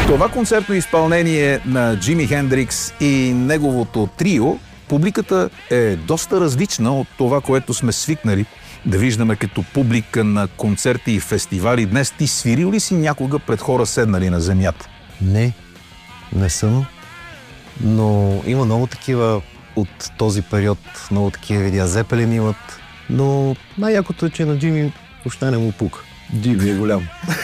Това концертно изпълнение на Джими Хендрикс и неговото трио, публиката е доста различна от това, което сме свикнали да виждаме като публика на концерти и фестивали. Днес ти свирил ли си някога пред хора седнали на земята? Не съм, но има много такива от този период, много такива видеа. Зепелин имат, но най-якото е, че на Джими въобще не му пука. Джими е голям.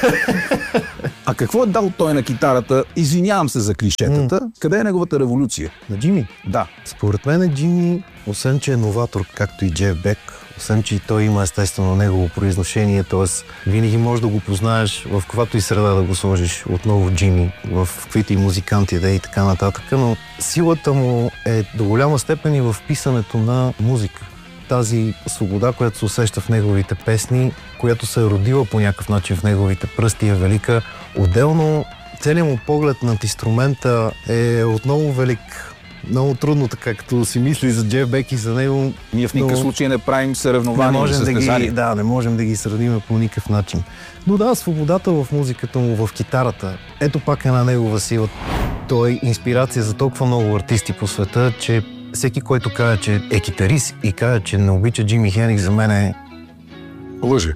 А какво е дал той на китарата? Извинявам се за клишетата. Къде е неговата революция? На Джими? Да. Според мен Джими, освен че е новатор, както и Джеф Бек, освен че и той има естествено негово произношение, т.е. винаги можеш да го познаеш в каквато и среда да го сложиш отново Джими, в каквито и музиканти да и така нататък, но силата му е до голяма степен и в писането на музика. Тази свобода, която се усеща в неговите песни, която се е родила по някакъв начин в неговите пръсти, е велика. Отделно, целият му поглед над инструмента е отново велик. Много трудно, така като си мисли за Джеф Бек и за него. Ние в никакъв случай не правим съревнования и състезания. Да, не можем да ги сравним по никакъв начин. Но да, свободата в музиката му, в китарата, ето пак една негова сила. Той е инспирация за толкова много артисти по света, че всеки, който каже, че е китарист и каже, че не обича Джими Хендрикс, за мен е... лъже.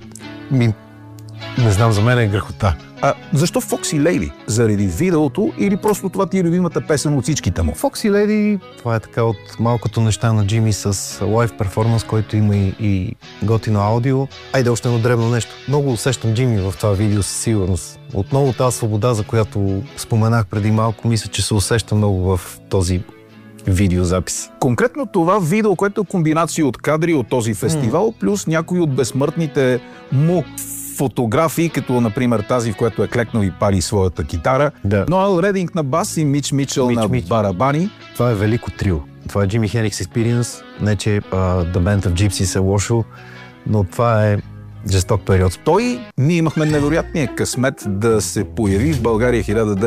Не знам, за мен е грехота. А защо Фокси Лейди? Заради видеото или просто това ти е любимата песен от всичките му? Фокси Лейди, това е така от малкото неща на Джими с лайв перформанс, който има и готино аудио. Айде още едно дребно нещо. Много усещам Джими в това видео със сигурност. Отново тази свобода, за която споменах преди малко, мисля, че се усеща много в този видеозапис. Конкретно това видео, което е комбинация от кадри от този фестивал, плюс някои от безсмъртните му фотографии, като например тази, в която е клекнал и пали своята китара. Да. Ноел Рединг на бас и Мич Мичел на барабани. Това е велико трио. Това е Джими Хендрикс Experience. Не, че The Band of Gypsies е лошо, но това е жесток период. Ние имахме невероятния късмет да се появи в България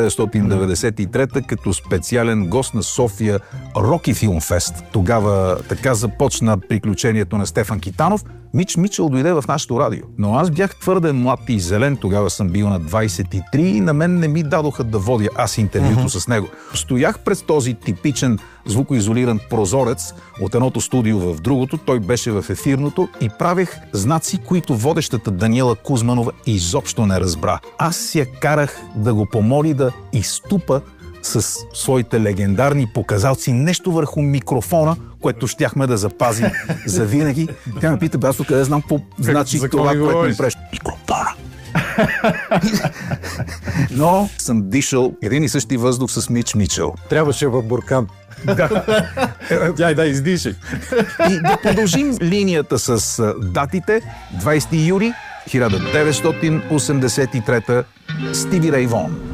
1993 като специален гост на София Роки Филм Фест. Тогава така започна приключението на Стефан Китанов. Мич Мичел дойде в нашото радио. Но аз бях твърде млад и зелен, тогава съм бил на 23 и на мен не ми дадоха да водя аз интервюто с него. Стоях пред този типичен звукоизолиран прозорец от едното студио в другото, той беше в ефирното и правех знаци, които водещата Даниела Кузманова изобщо не разбра. Аз я карах да го помоли да изтупа с своите легендарни показалци нещо върху микрофона, което щяхме да запазим за винаги. Тя ме пита, аз къде знам какво значи това, което ми преш. Микрофона! Но съм дишал един и същи въздух с Мич Мичел. Трябваше в буркан. Да, издишай. И да продължим линията с датите. 20 юли 1983 Стиви Рей Вон.